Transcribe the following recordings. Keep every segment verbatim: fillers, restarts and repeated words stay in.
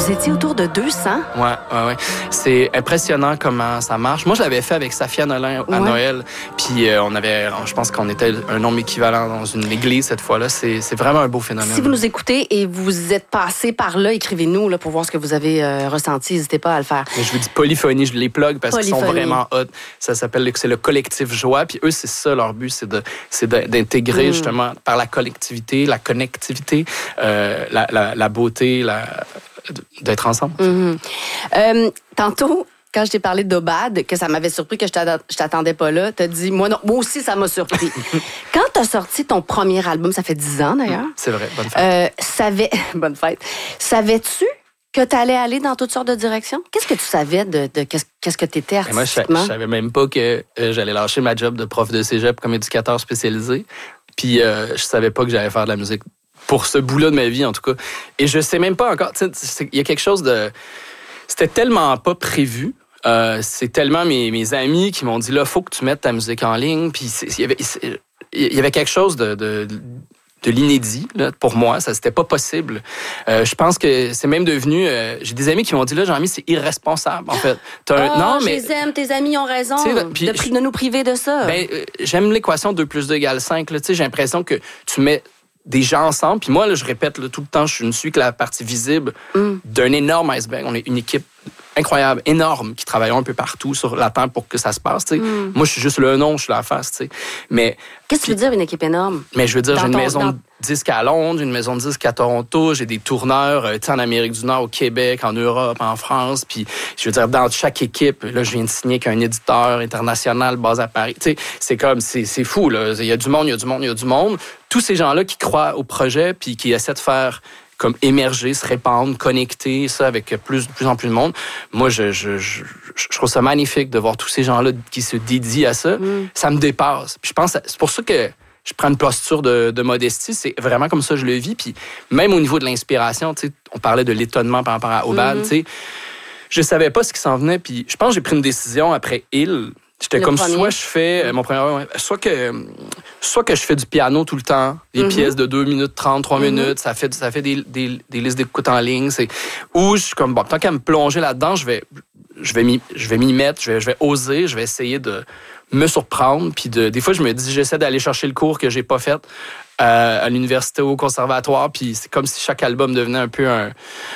Vous étiez autour de deux cents? Ouais, ouais, ouais. C'est impressionnant comment ça marche. Moi, je l'avais fait avec Safia Nolin à ouais. Noël. Puis euh, on avait, je pense qu'on était un nombre équivalent dans une église cette fois-là. C'est, c'est vraiment un beau phénomène. Si vous nous écoutez et vous êtes passé par là, écrivez-nous là, pour voir ce que vous avez euh, ressenti. N'hésitez pas à le faire. Mais je vous dis Polyphonie, je les plug parce qu'ils sont vraiment hot. Ça s'appelle, c'est le collectif Joie. Puis eux, c'est ça leur but, c'est, de, c'est de, d'intégrer mm. justement par la collectivité, la connectivité, euh, la, la, la beauté, la, d'être ensemble. Mm-hmm. Euh, tantôt, quand je t'ai parlé d'Obad, que ça m'avait surpris que je t'attendais pas là, t'as dit, moi non, moi aussi ça m'a surpris. Quand t'as sorti ton premier album, ça fait dix ans d'ailleurs. C'est vrai, bonne fête. Euh, savais... bonne fête. Savais-tu que t'allais aller dans toutes sortes de directions? Qu'est-ce que tu savais de, de qu'est-ce, qu'est-ce que t'étais artistiquement? Moi, je, je savais même pas que euh, j'allais lâcher ma job de prof de cégep comme éducateur spécialisé. Puis euh, je savais pas que j'allais faire de la musique pour ce bout-là de ma vie, en tout cas. Et je sais même pas encore... Il y a quelque chose de... C'était tellement pas prévu. Euh, c'est tellement mes, mes amis qui m'ont dit, là, faut que tu mettes ta musique en ligne. Puis il y avait, il y avait quelque chose de... de de l'inédit, là, pour moi. Ça, c'était pas possible. Euh, je pense que c'est même devenu... Euh, j'ai des amis qui m'ont dit, là, Jean-Mi, c'est irresponsable, en fait. T'as oh, un... non, je mais... les aime, tes amis ont raison pis, de, de nous priver de ça. Ben, euh, j'aime l'équation deux plus deux égale cinq. Là, j'ai l'impression que tu mets des gens ensemble. Puis moi, là, je répète là, tout le temps, je ne suis que la partie visible mm. d'un énorme iceberg. On est une équipe incroyable, énorme, qui travaillent un peu partout sur la Terre pour que ça se passe. Mm. Moi, je suis juste le nom, je suis la face. T'sais. Mais qu'est-ce que tu veux dire, une équipe énorme? Mais je veux dire, dans j'ai une ton, maison dans... de disque à Londres, une maison de disque à Toronto, j'ai des tourneurs euh, en Amérique du Nord, au Québec, en Europe, en France. Puis, je veux dire, dans chaque équipe, là, je viens de signer qu'un éditeur international basé à Paris. T'sais, c'est comme, c'est, c'est fou, là. Il y a du monde, il y a du monde, il y a du monde. Tous ces gens-là qui croient au projet puis qui essaient de faire comme émerger, se répandre, connecter, ça avec plus, de plus en plus de monde. Moi, je, je, je, je trouve ça magnifique de voir tous ces gens-là qui se dédient à ça. Mm. Ça me dépasse. Puis je pense, c'est pour ça que je prends une posture de, de modestie. C'est vraiment comme ça que je le vis. Puis même au niveau de l'inspiration, tu sais, on parlait de l'étonnement par rapport à Obad, mm-hmm. tu sais, je savais pas ce qui s'en venait. Puis je pense que j'ai pris une décision après Il. J'étais le comme premier. soit je fais euh, mon premier ouais, soit que soit que je fais du piano tout le temps, des mm-hmm. pièces de deux minutes trente, trois mm-hmm. minutes, ça fait ça fait des, des, des listes d'écoute en ligne, c'est ou je suis comme bon, tant qu'à me plonger là-dedans, je vais je vais m'y je vais m'y mettre, je vais je vais oser, je vais essayer de me surprendre puis de des fois je me dis j'essaie d'aller chercher le cours que j'ai pas fait euh, à l'université ou au conservatoire, puis c'est comme si chaque album devenait un peu un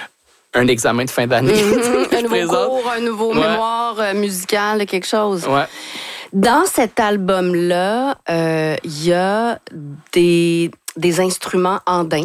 un examen de fin d'année. Mm-hmm. Un nouveau présente. cours, un nouveau ouais. mémoire euh, musical, quelque chose. Ouais. Dans cet album-là, il euh, y a des, des instruments andins.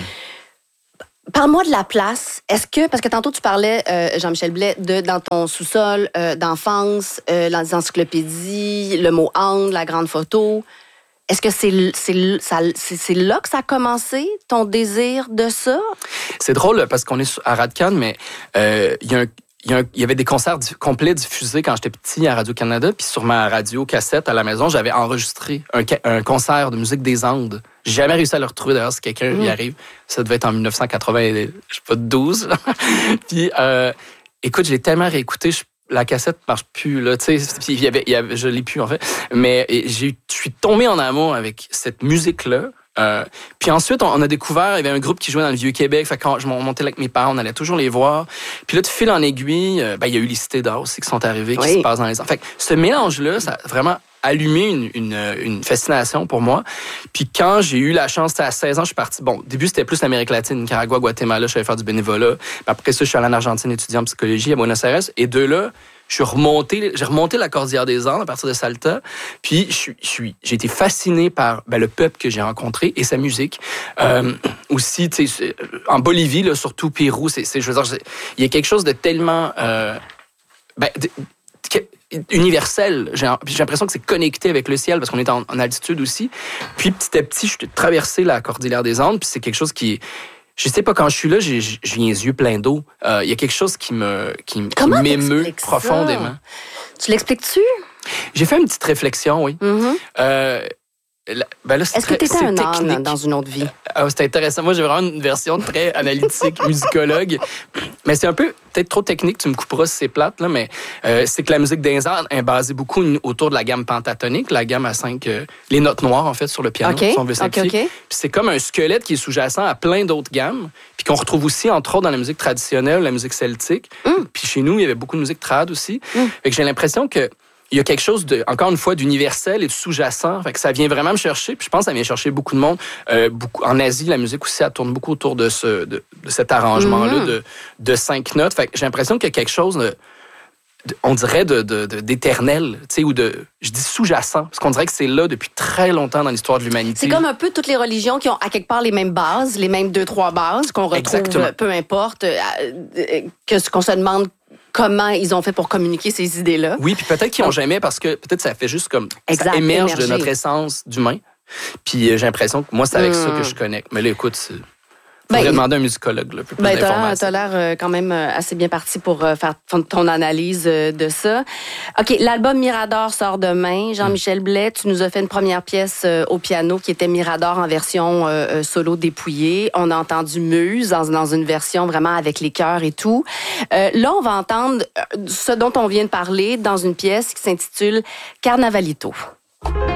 Mm-hmm. Parle-moi de la place. Est-ce que, parce que tantôt tu parlais, euh, Jean-Michel Blais, de dans ton sous-sol euh, d'enfance, euh, dans les encyclopédies, le mot ande, la grande photo. Est-ce que c'est, c'est, ça, c'est, c'est là que ça a commencé, ton désir de ça? C'est drôle parce qu'on est à Radcan, mais euh, il y a un Il y, a un, il y avait des concerts du, complets diffusés quand j'étais petit à Radio-Canada, puis sur ma radio cassette à la maison, j'avais enregistré un, un concert de musique des Andes. J'ai jamais réussi à le retrouver, d'ailleurs, si quelqu'un mmh. y arrive. Ça devait être en dix-neuf cent quatre-vingt, je sais pas, douze. Puis, euh, écoute, je l'ai tellement réécouté, je, la cassette marche plus, là, tu sais, puis il y avait, il y avait, je l'ai plus, en fait. Mais j'ai, je suis tombé en amour avec cette musique-là. Euh, puis ensuite, on, on a découvert, il y avait un groupe qui jouait dans le Vieux-Québec. Fait que quand je montais là avec mes parents, on allait toujours les voir. Puis là, de fil en aiguille, euh, ben, il y a eu les cités d'art aussi qui sont arrivées, qui oui. se passent dans les... Fait que ce mélange-là, ça a vraiment allumé une, une, une fascination pour moi. Puis quand j'ai eu la chance, à seize ans, je suis parti... Bon, au début, c'était plus l'Amérique latine, Nicaragua, Guatemala, je savais faire du bénévolat. Puis après ça, je suis allé en Argentine étudier en psychologie à Buenos Aires. Et de là... Je suis remonté, j'ai remonté la Cordillère des Andes à partir de Salta, puis je suis, je suis, j'ai été fasciné par ben, le peuple que j'ai rencontré et sa musique. Euh, aussi, tu sais, en Bolivie, là, surtout Pérou, c'est, c'est, je veux dire, il y a quelque chose de tellement euh, ben, de, de, universel. J'ai, j'ai l'impression que c'est connecté avec le ciel parce qu'on est en, en altitude aussi. Puis petit à petit, je suis traversé la Cordillère des Andes, puis c'est quelque chose qui est je sais pas, quand je suis là, j'ai, j'ai les yeux pleins d'eau. Il euh, y a quelque chose qui me qui, qui m'émeut profondément. Tu l'expliques-tu? J'ai fait une petite réflexion, oui. Mm-hmm. Euh, Ben là, Est-ce que tu étais un âne dans une autre vie? Ah, c'est intéressant. Moi, j'ai vraiment une version très analytique, musicologue. Mais c'est un peu, peut-être trop technique, tu me couperas si c'est plate, là, mais euh, c'est que la musique des ânes est basée beaucoup autour de la gamme pentatonique, la gamme à cinq, euh, les notes noires, en fait, sur le piano, okay. si on veut simplifier. Okay, okay. Puis c'est comme un squelette qui est sous-jacent à plein d'autres gammes, puis qu'on retrouve aussi, entre autres, dans la musique traditionnelle, la musique celtique. Mm. Puis chez nous, il y avait beaucoup de musique trad aussi. Mm. Fait que j'ai l'impression que il y a quelque chose, de, encore une fois, d'universel et de sous-jacent. Fait que ça vient vraiment me chercher. Puis je pense que ça vient chercher beaucoup de monde. Euh, beaucoup, en Asie, la musique aussi, elle tourne beaucoup autour de, ce, de, de cet arrangement-là mm-hmm. de, de cinq notes. Fait que j'ai l'impression qu'il y a quelque chose, de, de, on dirait, de, de, de, d'éternel, tu sais, ou de, je dis sous-jacent, parce qu'on dirait que c'est là depuis très longtemps dans l'histoire de l'humanité. C'est comme un peu toutes les religions qui ont à quelque part les mêmes bases, les mêmes deux, trois bases qu'on retrouve, Exactement. peu importe, euh, que ce qu'on se demande comment ils ont fait pour communiquer ces idées-là. Oui, puis peut-être qu'ils n'ont jamais, parce que peut-être ça fait juste comme... Exact, ça émerge émerger. de notre essence d'humain. Puis j'ai l'impression que moi, c'est avec mmh. ça que je connecte. Mais là, écoute, c'est... Il faudrait ben, demander à un musicologue là, un peu plus ben, d'informations. Tu as l'air euh, quand même euh, assez bien parti pour euh, faire ton analyse euh, de ça. OK, l'album Mirador sort demain. Jean-Michel Blais, tu nous as fait une première pièce euh, au piano qui était Mirador en version euh, solo dépouillée. On a entendu Muse dans, dans une version vraiment avec les chœurs et tout. Euh, là, on va entendre ce dont on vient de parler dans une pièce qui s'intitule Carnavalito.